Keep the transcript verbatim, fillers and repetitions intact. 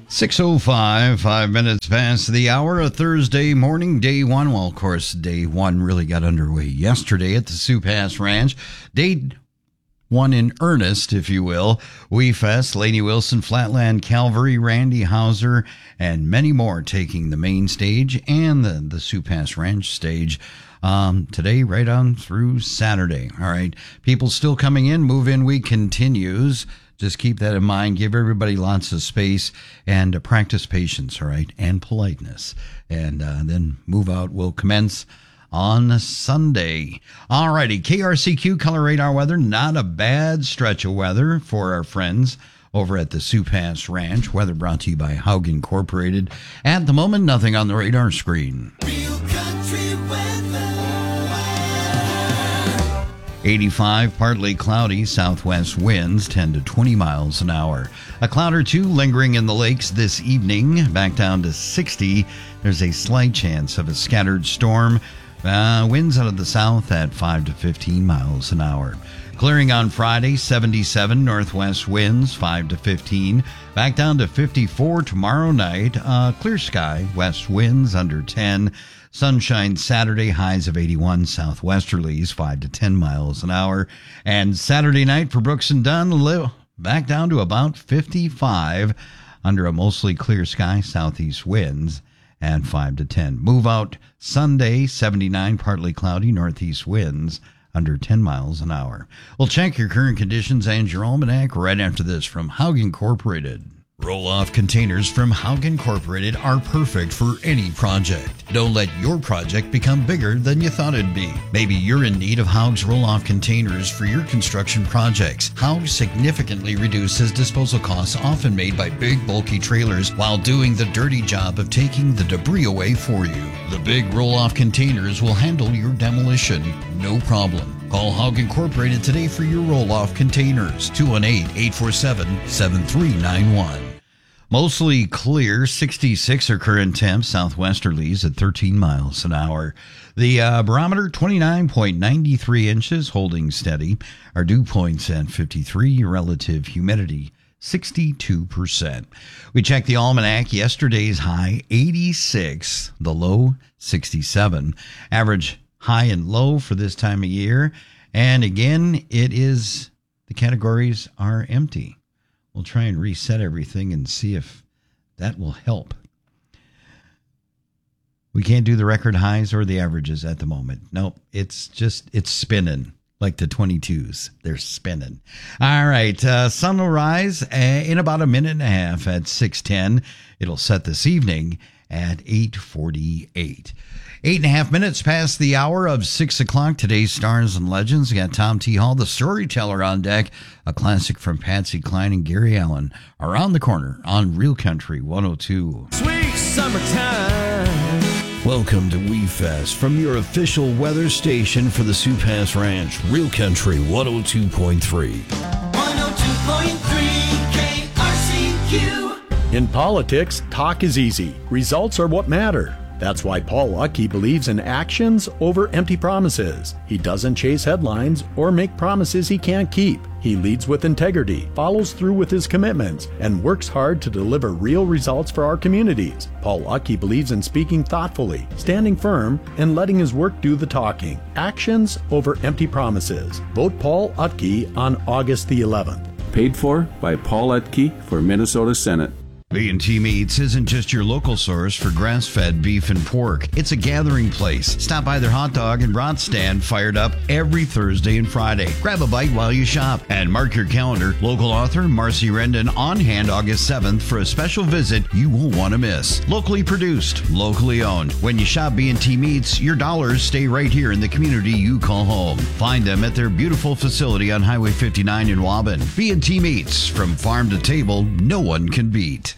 six oh five, five minutes past the hour of Thursday morning, day one. Well, of course, day one really got underway yesterday at the Sioux Pass Ranch. Day one in earnest, if you will. We Fest, Lainey Wilson, Flatland Calvary, Randy Hauser, and many more taking the main stage and the, the Sioux Pass Ranch stage um, today right on through Saturday. All right. People still coming in. Move-in week continues. Just keep that in mind. Give everybody lots of space and uh, practice patience, all right, and politeness. And uh, then move out will commence on Sunday. All righty, K R C Q Color Radar weather. Not a bad stretch of weather for our friends over at the Sioux Pass Ranch. Weather brought to you by Haug Incorporated. At the moment, nothing on the radar screen. Real country weather. eighty-five, partly cloudy, southwest winds ten to twenty miles an hour. A cloud or two lingering in the lakes this evening, back down to sixty. There's a slight chance of a scattered storm. Uh, winds out of the south at five to fifteen miles an hour. Clearing on Friday, seventy-seven, northwest winds five to fifteen. Back down to fifty-four tomorrow night. Uh, clear sky, west winds under ten. Sunshine Saturday, highs of eighty-one, southwesterlies five to ten miles an hour. And Saturday night for Brooks and Dunn, back down to about fifty-five under a mostly clear sky, southeast winds and five to ten. Move out Sunday, seventy-nine, partly cloudy, northeast winds under ten miles an hour. We'll check your current conditions and your almanac right after this from Haug Incorporated. Roll-off containers from Haug Incorporated are perfect for any project. Don't let your project become bigger than you thought it'd be. Maybe you're in need of Haug's roll-off containers for your construction projects. Haug significantly reduces disposal costs often made by big, bulky trailers while doing the dirty job of taking the debris away for you. The big roll-off containers will handle your demolition, no problem. Call Haug Incorporated today for your roll-off containers. two one eight, eight four seven, seven three nine one. Mostly clear, sixty-six are current temps, southwesterlies at thirteen miles an hour. The uh, barometer, twenty-nine point nine three inches, holding steady. Our dew points at fifty-three, relative humidity sixty-two percent. We checked the almanac. Yesterday's high, eighty-six, the low, sixty-seven. Average high and low for this time of year. And again, it is, the categories are empty. We'll try and reset everything and see if that will help. We can't do the record highs or the averages at the moment. Nope, it's just, it's spinning like the twenty-twos. They're spinning. All right, uh, sun will rise in about a minute and a half at six ten. It'll set this evening at eight forty-eight. Eight and a half minutes past the hour of six o'clock. Today's Stars and Legends. We got Tom T. Hall, the storyteller, on deck. A classic from Patsy Cline and Gary Allan. Around the corner on Real Country one oh two. Sweet summertime. Welcome to We Fest from your official weather station for the Sioux Pass Ranch. Real Country one oh two point three. one oh two point three K R C Q. In politics, talk is easy. Results are what matter. That's why Paul Luckey believes in actions over empty promises. He doesn't chase headlines or make promises he can't keep. He leads with integrity, follows through with his commitments, and works hard to deliver real results for our communities. Paul Luckey believes in speaking thoughtfully, standing firm, and letting his work do the talking. Actions over empty promises. Vote Paul Luckey on August the eleventh. Paid for by Paul Luckey for Minnesota Senate. B and T Meats isn't just your local source for grass-fed beef and pork. It's a gathering place. Stop by their hot dog and brat stand, fired up every Thursday and Friday. Grab a bite while you shop and mark your calendar. Local author Marcy Rendon on hand August seventh for a special visit you won't want to miss. Locally produced, locally owned. When you shop B and T Meats, your dollars stay right here in the community you call home. Find them at their beautiful facility on Highway fifty-nine in Waubun. B and T Meats, from farm to table, no one can beat.